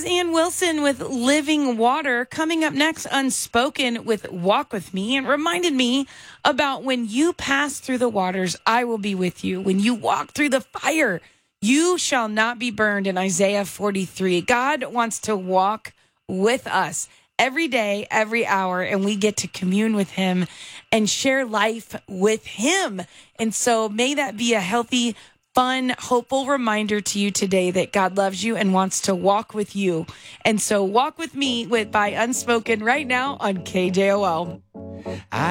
was Ann Wilson with Living Water. Coming up next, Unspoken with Walk With Me. And reminded me about when you pass through the waters, I will be with you. When you walk through the fire, you shall not be burned in Isaiah 43. God wants to walk with us every day, every hour, and we get to commune with him and share life with him. And so may that be a healthy, fun, hopeful reminder to you today that God loves you and wants to walk with you. And so walk with me by Unspoken right now on KJOL.